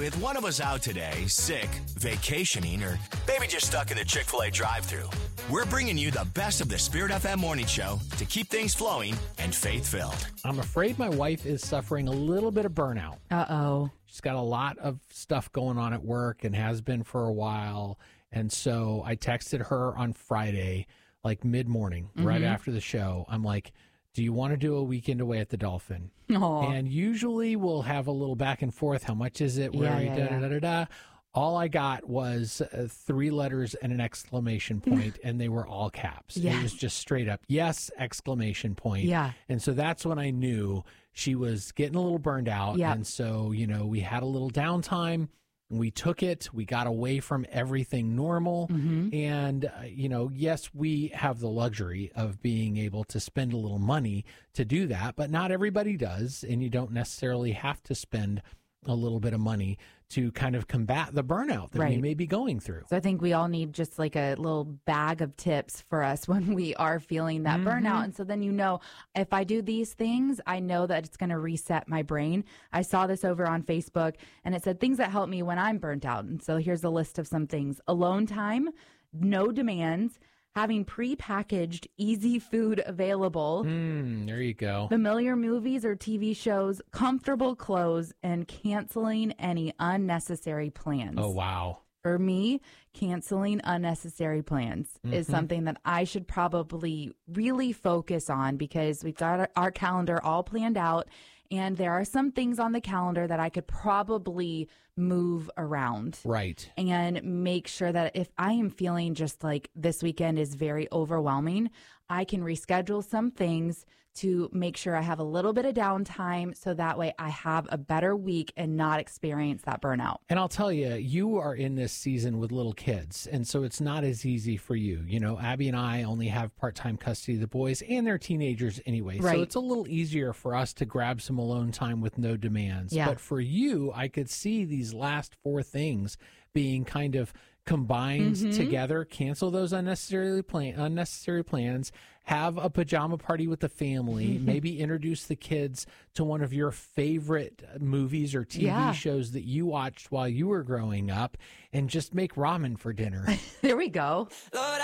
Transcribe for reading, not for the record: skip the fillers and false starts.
With one of us out today, sick, vacationing, or maybe just stuck in the Chick-fil-A drive-thru, we're bringing you the best of the Spirit FM Morning Show to keep things flowing and faith-filled. I'm afraid my wife is suffering a little bit of burnout. Uh-oh. She's got a lot of stuff going on at work and has been for a while. And so I texted her on Friday, like mid-morning, right after the show. I'm like, do you want to do a weekend away at the Dolphin? Aww. And usually we'll have a little back and forth. How much is it? Where are you? Da-da-da-da-da. All I got was 3 letters and an exclamation point, and they were all caps. Yes. It was just straight up, yes, exclamation point. Yeah. And so that's when I knew she was getting a little burned out. Yep. And so, we had a little downtime. We took it. We got away from everything normal. And, yes, we have the luxury of being able to spend a little money to do that, but not everybody does. And you don't necessarily have to spend a little bit of money to kind of combat the burnout that we may be going through. So I think we all need just like a little bag of tips for us when we are feeling that burnout. And so then, if I do these things, I know that it's going to reset my brain. I saw this over on Facebook and it said things that help me when I'm burnt out. And so here's a list of some things: alone time, no demands, having prepackaged easy food available. There you go. Familiar movies or TV shows, comfortable clothes, and canceling any unnecessary plans. Oh, wow. For me, canceling unnecessary plans is something that I should probably really focus on, because we've got our calendar all planned out, and there are some things on the calendar that I could probably move around. Right. And make sure that if I am feeling just like this weekend is very overwhelming, I can reschedule some things to make sure I have a little bit of downtime, so that way I have a better week and not experience that burnout. And I'll tell you, you are in this season with little kids, and so it's not as easy for you. Abby and I only have part-time custody of the boys, and they're teenagers anyway. Right. So it's a little easier for us to grab some alone time with no demands. Yeah. But for you, I could see these last 4 things being kind of combined together. Cancel those unnecessary plans. Have a pajama party with the family. Maybe introduce the kids to one of your favorite movies or TV shows that you watched while you were growing up, and just make ramen for dinner. There we go. Lord,